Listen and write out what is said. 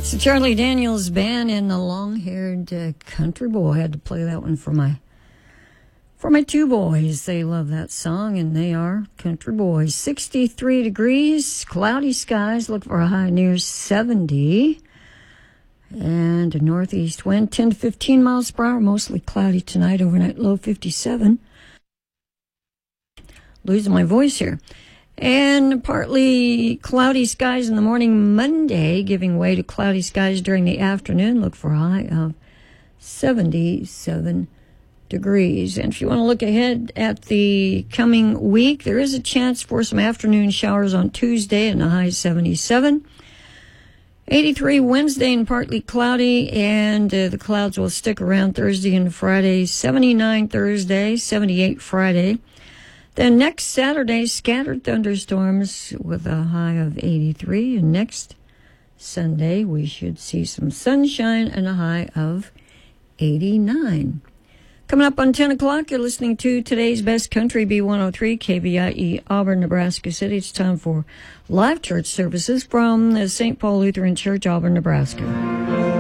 So Charlie Daniels Band and the Long-Haired Country Boy. I had to play that one for my two boys. They love that song, and they are country boys. 63 degrees, cloudy skies. Look for a high near 70. And a northeast wind, 10 to 15 miles per hour. Mostly cloudy tonight, overnight low 57. Losing my voice here. And partly cloudy skies in the morning Monday, giving way to cloudy skies during the afternoon. Look for a high of 77 degrees. And if you want to look ahead at the coming week, there is a chance for some afternoon showers on Tuesday and a high 77. 83 Wednesday and partly cloudy, and the clouds will stick around Thursday and Friday. 79 Thursday, 78 Friday. Then next Saturday, scattered thunderstorms with a high of 83. And next Sunday, we should see some sunshine and a high of 89. Coming up on 10 o'clock, you're listening to today's Best Country, B103, KBIE, Auburn, Nebraska City. It's time for live church services from the St. Paul Lutheran Church, Auburn, Nebraska.